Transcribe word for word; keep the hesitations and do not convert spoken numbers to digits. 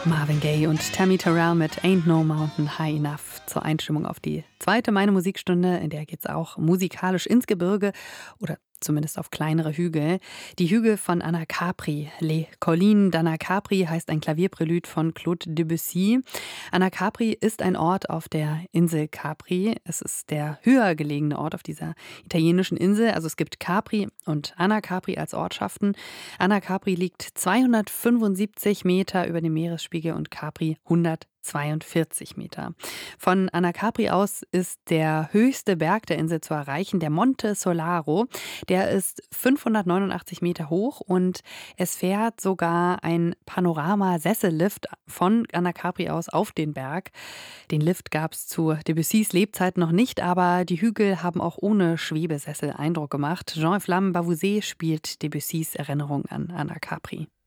Marvin Gaye und Tammy Terrell mit Ain't No Mountain High Enough zur Einstimmung auf die zweite Meine Musikstunde. In der geht's auch musikalisch ins Gebirge oder zumindest auf kleinere Hügel. Die Hügel von Anna Capri. Les Collines d'Anna Capri heißt ein Klavierprälud von Claude Debussy. Anna Capri ist ein Ort auf der Insel Capri. Es ist der höher gelegene Ort auf dieser italienischen Insel. Also es gibt Capri und Anna Capri als Ortschaften. Anna Capri liegt zweihundertfünfundsiebzig Meter über dem Meeresspiegel und Capri hundertzweiundvierzig Meter. Von Anna Capri aus ist der höchste Berg der Insel zu erreichen, der Monte Solaro. Der ist fünfhundertneunundachtzig Meter hoch und es fährt sogar ein Panorama-Sessellift von Anna Capri aus auf den Berg. Den Lift gab es zu Debussys Lebzeit noch nicht, aber die Hügel haben auch ohne Schwebesessel Eindruck gemacht. Jean-Flamme Bavouzet spielt Debussys Erinnerung an Anna Capri.